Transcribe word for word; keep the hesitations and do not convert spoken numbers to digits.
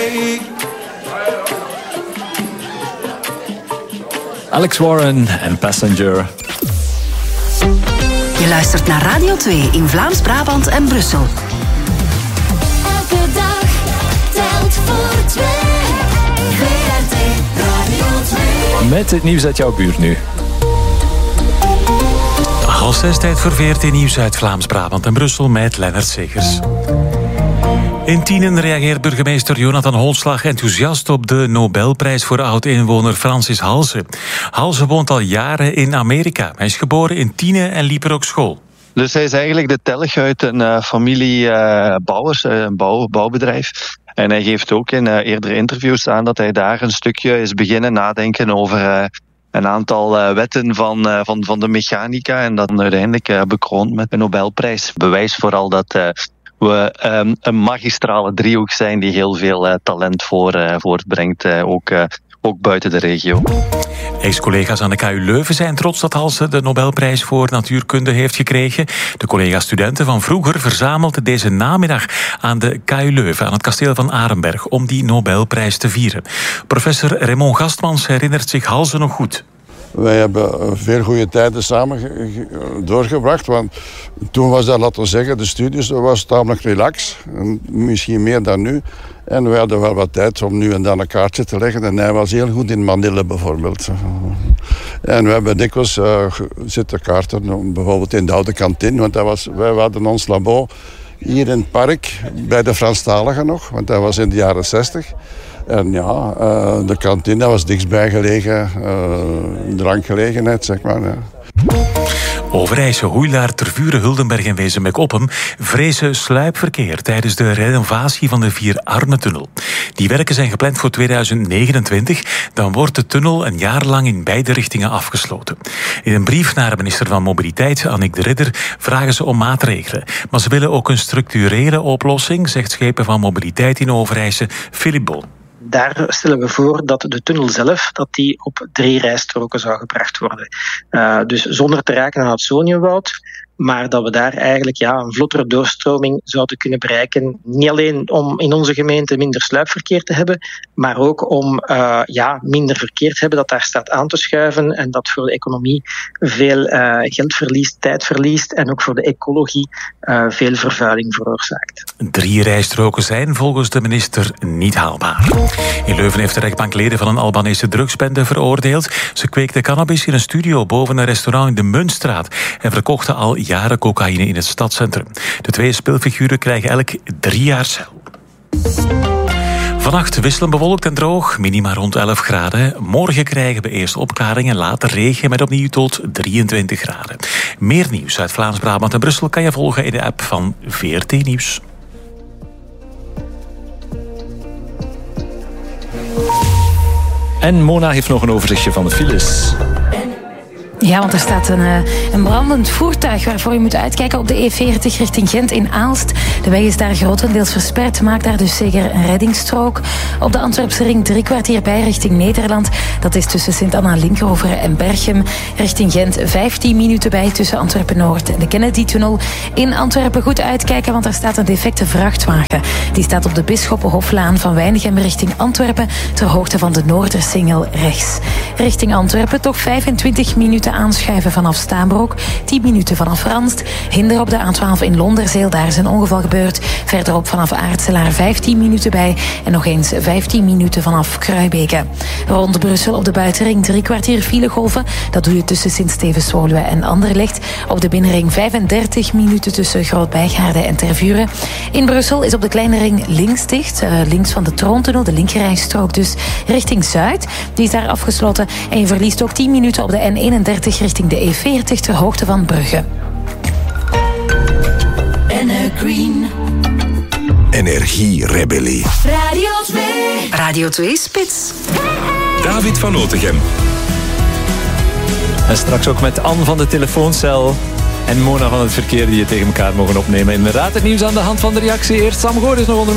Alex Warren en Passenger. Je luistert naar Radio twee in Vlaams-Brabant en Brussel. Elke dag telt voor twee. V R T Radio twee. Met het nieuws uit jouw buurt nu. Half zes, tijd voor V R T Nieuws uit Vlaams-Brabant en Brussel met Lennart Segers. In Tienen reageert burgemeester Jonathan Holslag enthousiast op de Nobelprijs voor oud-inwoner Francis Halse. Halse woont al jaren in Amerika. Hij is geboren in Tienen en liep er ook school. Dus hij is eigenlijk de telg uit een uh, familie uh, bouwers, uh, een bouw, bouwbedrijf. En hij geeft ook in uh, eerdere interviews aan dat hij daar een stukje is beginnen nadenken over uh, een aantal uh, wetten van, uh, van, van de mechanica. En dat uiteindelijk uh, bekroond met een Nobelprijs. Bewijst vooral dat uh, we um, een magistrale driehoek zijn die heel veel uh, talent voor, uh, voortbrengt, uh, ook, uh, ook buiten de regio. Ex-collega's aan de K U Leuven zijn trots dat Halse de Nobelprijs voor natuurkunde heeft gekregen. De collega-studenten van vroeger verzamelden deze namiddag aan de K U Leuven, aan het kasteel van Arenberg, om die Nobelprijs te vieren. Professor Raymond Gastmans herinnert zich Halse nog goed. Wij hebben veel goede tijden samen doorgebracht. Want toen was dat, laten we zeggen, de studies was tamelijk relax. Misschien meer dan nu. En we hadden wel wat tijd om nu en dan een kaartje te leggen. En hij was heel goed in Manille bijvoorbeeld. En we hebben dikwijls uh, zitten kaarten, bijvoorbeeld in de oude kantine. Want dat was, wij hadden ons labo hier in het park, bij de Franstaligen nog. Want dat was in de jaren zestig. En ja, uh, de kantine was dichtstbij gelegen, uh, drankgelegenheid, zeg maar. Ja. Overijse, Hoeilaar, Tervuren, Huldenberg en Wezenbeek-Oppem vrezen sluipverkeer tijdens de renovatie van de Vier-Armen-tunnel. Die werken zijn gepland voor tweeduizend negenentwintig. Dan wordt de tunnel een jaar lang in beide richtingen afgesloten. In een brief naar de minister van Mobiliteit, Annick de Ridder, vragen ze om maatregelen. Maar ze willen ook een structurele oplossing, zegt schepen van Mobiliteit in Overijse, Philip Boon. Daar stellen we voor dat de tunnel zelf dat die op drie rijstroken zou gebracht worden. Uh, dus zonder te raken aan het Soniëwoud, maar dat we daar eigenlijk ja, een vlottere doorstroming zouden kunnen bereiken. Niet alleen om in onze gemeente minder sluipverkeer te hebben, maar ook om uh, ja, minder verkeer te hebben dat daar staat aan te schuiven en dat voor de economie veel uh, geld verliest, tijd verliest en ook voor de ecologie uh, veel vervuiling veroorzaakt. Drie rijstroken zijn volgens de minister niet haalbaar. In Leuven heeft de rechtbank leden van een Albanese drugsbende veroordeeld. Ze kweekten cannabis in een studio boven een restaurant in de Muntstraat en verkochten al jaren cocaïne in het stadscentrum. De twee speelfiguren krijgen elk drie jaar cel. Vannacht wisselend bewolkt en droog, minima rond elf graden. Morgen krijgen we eerst opklaringen, later regen met opnieuw tot drieëntwintig graden. Meer nieuws uit Vlaams-Brabant en Brussel kan je volgen in de app van V R T Nieuws. En Mona heeft nog een overzichtje van de files. Ja, want er staat een, een brandend voertuig waarvoor je moet uitkijken op de E veertig richting Gent in Aalst. De weg is daar grotendeels versperd, maakt daar dus zeker een reddingsstrook. Op de Antwerpse ring drie kwartier bij richting Nederland. Dat is tussen Sint-Anna-Linkeroveren en Berchem. Richting Gent vijftien minuten bij tussen Antwerpen-Noord en de Kennedy-tunnel. In Antwerpen goed uitkijken, want er staat een defecte vrachtwagen. Die staat op de Bisschoppenhoflaan van Weinigem richting Antwerpen ter hoogte van de Noordersingel rechts. Richting Antwerpen toch vijfentwintig minuten aanschuiven vanaf Staanbroek, tien minuten vanaf Ranst. Hinder op de A twaalf in Londerzeel, daar is een ongeval gebeurd. Verderop vanaf Aartselaar vijftien minuten bij en nog eens vijftien minuten vanaf Kruibeke. Rond Brussel op de buitenring drie kwartier filegolven. Dat doe je tussen Sint-Stevens-Woluwe en Anderlecht. Op de binnenring vijfendertig minuten tussen Groot-Bijgaarde en Tervuren. In Brussel is op de kleine ring links dicht, uh, links van de Troontunnel, de linkerrijstrook dus richting Zuid. Die is daar afgesloten en je verliest ook tien minuten op de N eenendertig richting de E veertig ter hoogte van Brugge. Green. Energierebellie. Radio twee. Radio twee Spits. David van Otegem. En straks ook met Anne van de telefooncel en Mona van het verkeer die je tegen elkaar mogen opnemen. En Raad het nieuws aan de hand van de reactie. Eerst Sam Goor is nog onder